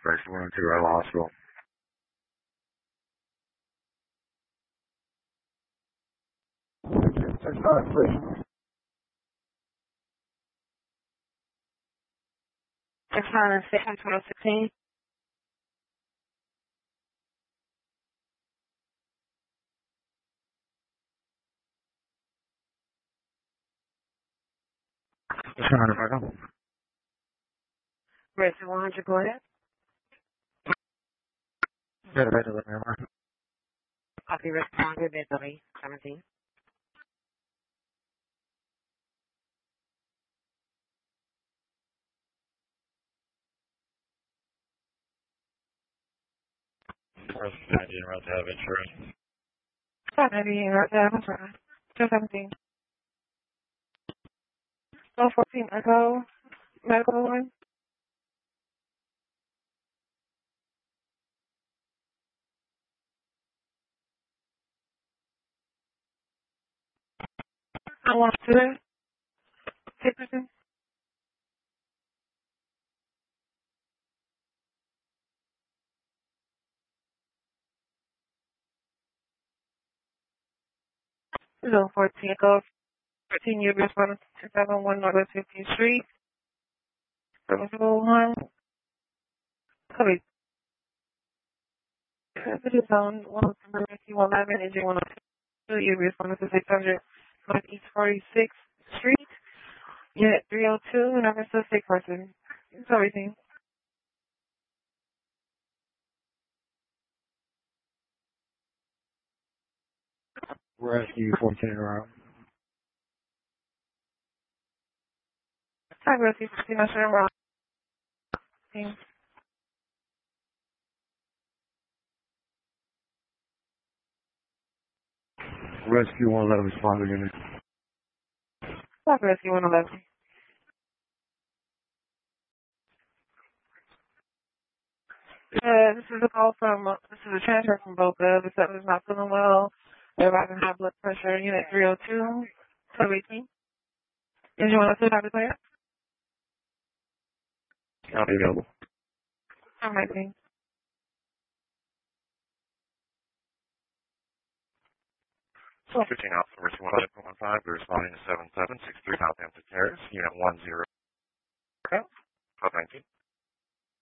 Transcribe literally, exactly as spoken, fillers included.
Rescue one oh two, Iowa Hospital. six five, please. six nine six one two sixteen. six hundred, Michael. Rescue one hundred, go ahead. Yeah, right to the number. Copy, Rescue one hundred, bed W seventeen. Rescue nineteen, right to have insurance. five ninety, right there, that's right. two seventeen. one fourteen, Echo, medical line. I want to do Dickerson. zero fourteen, Echo, fourteen year responding to two seven one Northwest fifteenth Street. Serviceable line. Copy. Transit zone one oh two, Rescue one eleven, engine one oh two, year responding to six hundred Northeast forty-sixth Street. Unit three oh two, number still sick person. It's everything. Rescue fourteen in a row. Hi, Rescue fourteen, I'm sure I'm wrong. Rescue one eleven, responding unit. Hi, Rescue one eleven. Uh, this is a call from, uh, this is a transfer from Boca. The son is not feeling well. They're about to have blood pressure. Unit three oh two, eighteen. Did you want to have it clear? Not available. I'm waiting. fifteen Alpha, Rescue one five one five, we're responding to seven seven six three Southampton Terrace, unit one zero. Okay. twelve nineteen.